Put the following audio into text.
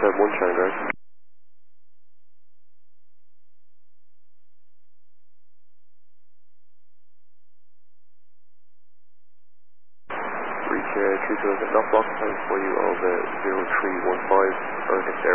171 Shanghai. Reach 3000 knock block time for you of 0315, Ernest Air